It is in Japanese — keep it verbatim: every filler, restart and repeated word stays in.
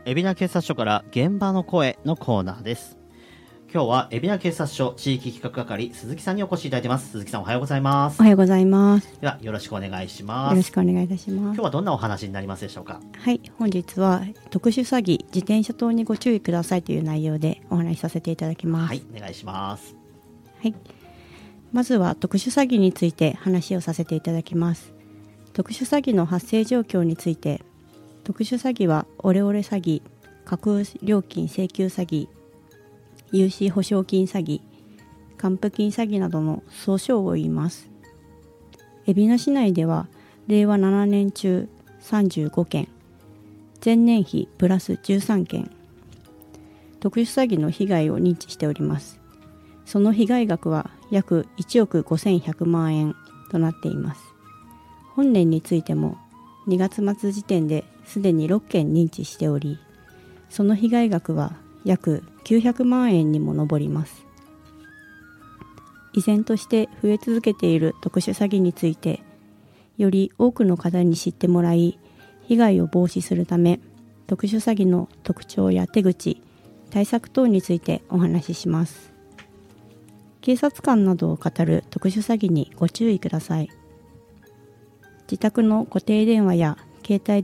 海老名警察署から現場の声のコーナーです。今日は海老名警察署地域企画係鈴木さんにお越しいただいてます。鈴木さん、おはようございます。 おはようございます。 ではよろしくお願いします。 よろしくお願いいたします。 今日はどんなお話になりますでしょうか。 はい、本日は特殊詐欺、自転車等にご注意くださいという内容でお話しさせていただきます。 はい、お願いします。 はい、まずは特殊詐欺について話をさせていただきます。特殊詐欺の発生状況について、特殊詐欺はオレオレ詐欺、架空料金請求詐欺、融資保証金詐欺、還付金詐欺などの総称を言います。海老名市内ではれいわななねん中さんじゅうごけん、前年比プラスじゅうさんけん、特殊詐欺の被害を認知しております。その被害額は約いちおくごせんひゃくまんえんとなっています。本年についてもにがつ末時点ですでにろっけん認知しており、その被害額は約きゅうひゃくまんえんにも上ります。依然として増え続けている特殊詐欺について、より多くの方に知ってもらい、被害を防止するため、特殊詐欺の特徴や手口、対策等についてお話しします。警察官などを語る特殊詐欺にご注意ください。自宅の固定電話や携帯